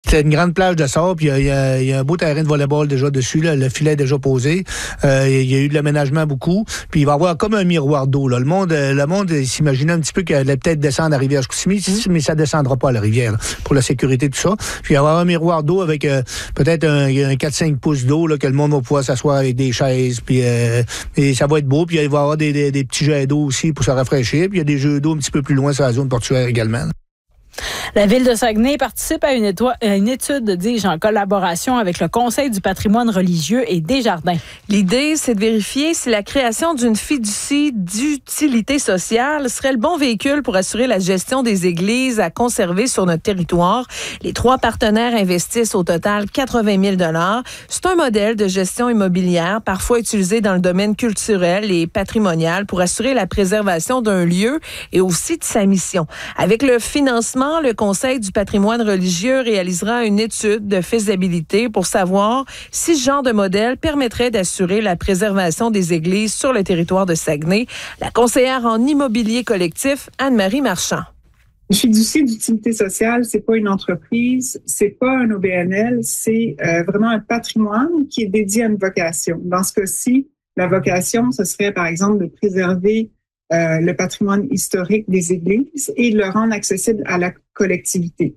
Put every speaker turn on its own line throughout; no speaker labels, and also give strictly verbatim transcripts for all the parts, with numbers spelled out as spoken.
C'est une grande plage de sable, puis il y, y, y a un beau terrain de volleyball déjà dessus, là, le filet est déjà posé. Euh, il y a eu de l'aménagement beaucoup. Puis il va y avoir comme un miroir d'eau. Là. Le monde le monde s'imaginait un petit peu qu'elle allait peut-être descendre à la rivière Chicoutimi, mmh. mais ça ne descendra pas à la rivière là, pour la sécurité, tout ça. Puis il va y avoir un miroir d'eau avec euh, peut-être un, un quatre cinq pouces d'eau là, que le monde va pouvoir s'asseoir avec des chaises. Puis euh, et ça va être beau. Puis il va y avoir des, des, des petits jets d'eau aussi pour se rafraîchir. Puis il y a des jeux d'eau un petit peu plus loin sur la zone portuaire également. Là.
La Ville de Saguenay participe à une, éto- à une étude, dis-je, en collaboration avec le Conseil du patrimoine religieux et Desjardins.
L'idée, c'est de vérifier si la création d'une fiducie d'utilité sociale serait le bon véhicule pour assurer la gestion des églises à conserver sur notre territoire. Les trois partenaires investissent au total quatre-vingt mille dollars. C'est un modèle de gestion immobilière parfois utilisé dans le domaine culturel et patrimonial pour assurer la préservation d'un lieu et aussi de sa mission. Avec le financement, le Conseil du patrimoine religieux réalisera une étude de faisabilité pour savoir si ce genre de modèle permettrait d'assurer la préservation des églises sur le territoire de Saguenay. La conseillère en immobilier collectif, Anne-Marie Marchand.
Une fiducie d'utilité sociale, c'est pas une entreprise, c'est pas un O B N L, c'est euh, vraiment un patrimoine qui est dédié à une vocation. Dans ce cas-ci, la vocation, ce serait par exemple de préserver Euh, le patrimoine historique des églises et le rendre accessible à la collectivité.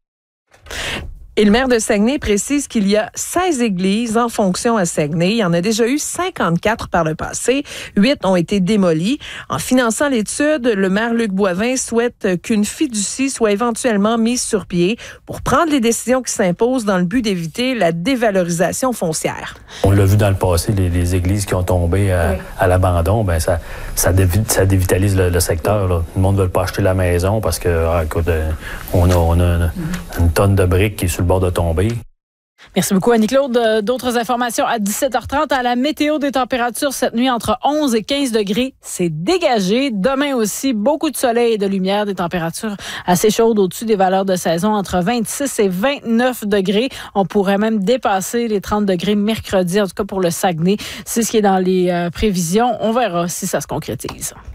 Et le maire de Saguenay précise qu'il y a seize églises en fonction à Saguenay. Il y en a déjà eu cinquante-quatre par le passé. Huit ont été démolies. En finançant l'étude, le maire Luc Boivin souhaite qu'une fiducie soit éventuellement mise sur pied pour prendre les décisions qui s'imposent dans le but d'éviter la dévalorisation foncière.
On l'a vu dans le passé, les, les églises qui ont tombé à, oui. à l'abandon, ben ça, ça, dévi, ça dévitalise le, le secteur. Là. Le monde ne veut pas acheter la maison parce que ah, écoute, on a, on a une, mm-hmm. une tonne de briques qui est sur le bord de tomber.
Merci beaucoup, Annie-Claude. D'autres informations à dix-sept heures trente. À la météo, des températures cette nuit entre onze et quinze degrés. C'est dégagé. Demain aussi, beaucoup de soleil et de lumière. Des températures assez chaudes au-dessus des valeurs de saison, entre vingt-six et vingt-neuf degrés. On pourrait même dépasser les trente degrés mercredi, en tout cas pour le Saguenay. C'est ce qui est dans les euh, prévisions. On verra si ça se concrétise.